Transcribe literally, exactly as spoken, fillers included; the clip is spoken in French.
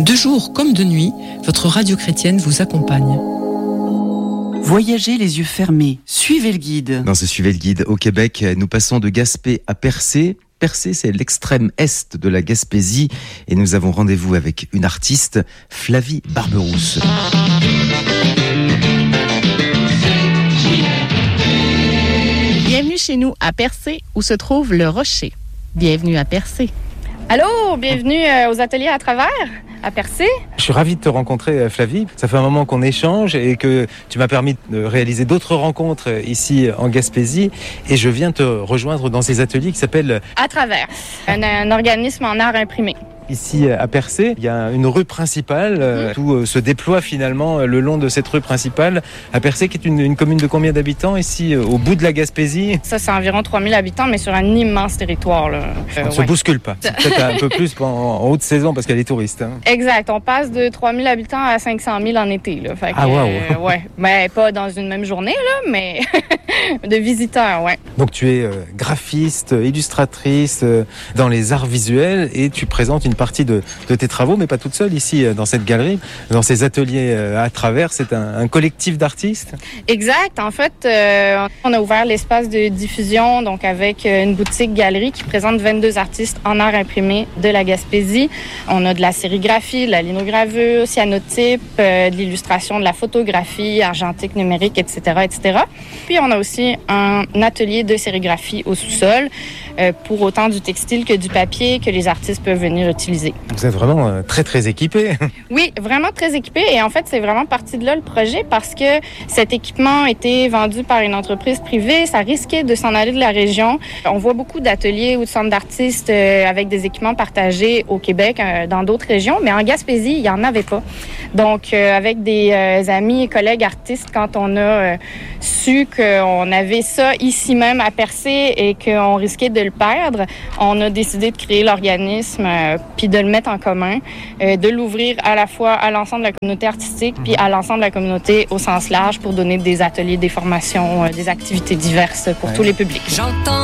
De jour comme de nuit, votre radio chrétienne vous accompagne. Voyagez les yeux fermés, suivez le guide. Dans ce Suivez le guide, au Québec, nous passons de Gaspé à Percé. Percé, c'est l'extrême est de la Gaspésie et nous avons rendez-vous avec une artiste, Flavie Barberousse. Bienvenue chez nous à Percé où se trouve le Rocher. Bienvenue à Percé. Allô, bienvenue aux ateliers à travers, à Percé. Je suis ravi de te rencontrer, Flavie. Ça fait un moment qu'on échange et que tu m'as permis de réaliser d'autres rencontres ici en Gaspésie. Et je viens te rejoindre dans ces ateliers qui s'appellent À travers, un, un organisme en art imprimé. Ici à Percé, il y a une rue principale, mmh. Tout se déploie finalement le long de cette rue principale. À Percé, qui est une, une commune de combien d'habitants ici, au bout de la Gaspésie? Ça, c'est environ trois mille habitants, mais sur un immense territoire. Là. On ne euh, se ouais. bouscule pas. C'est peut-être un peu plus en, en haute saison parce qu'il y a les touristes. Hein. Exact. On passe de trois mille habitants à cinq cent mille en été. Là. Fait que, ah, wow. euh, ouais. Mais pas dans une même journée, là, mais de visiteurs, ouais. Donc, tu es euh, graphiste, illustratrice euh, dans les arts visuels et tu présentes une partie de, de tes travaux, mais pas toute seule ici dans cette galerie, dans ces ateliers à travers. C'est un, un collectif d'artistes. Exact. En fait, euh, on a ouvert l'espace de diffusion, donc avec une boutique galerie qui présente vingt-deux artistes en art imprimé de la Gaspésie. On a de la sérigraphie, de la linogravure, cyanotype, euh, de l'illustration, de la photographie, argentique, numérique, et cetera, et cetera. Puis on a aussi un atelier de sérigraphie au sous-sol euh, pour autant du textile que du papier que les artistes peuvent venir utiliser. Vous êtes vraiment euh, très, très équipés. Oui, vraiment très équipés. Et en fait, c'est vraiment parti de là le projet parce que cet équipement était vendu par une entreprise privée. Ça risquait de s'en aller de la région. On voit beaucoup d'ateliers ou de centres d'artistes euh, avec des équipements partagés au Québec, euh, dans d'autres régions, mais en Gaspésie, il n'y en avait pas. Donc, euh, avec des euh, amis et collègues artistes, quand on a euh, su qu'on avait ça ici même à Percé et qu'on risquait de le perdre, on a décidé de créer l'organisme euh, puis de le mettre en commun, euh, de l'ouvrir à la fois à l'ensemble de la communauté artistique puis à l'ensemble de la communauté au sens large pour donner des ateliers, des formations, euh, des activités diverses pour ouais. tous les publics. J'entends